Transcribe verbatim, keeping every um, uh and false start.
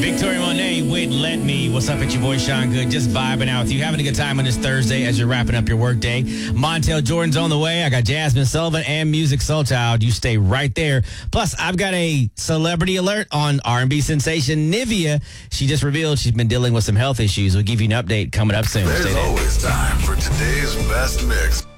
Victoria Monet with Let Me. What's up? It's your boy Sean Good. Just vibing out with you. Having a good time on this Thursday as you're wrapping up your workday. Montel Jordan's on the way. I got Jasmine Sullivan and Music Soul Child. You stay right there. Plus, I've got a celebrity alert on R and B sensation Nivea. She just revealed she's been dealing with some health issues. We'll give you an update coming up soon. There's always time for today's best mix.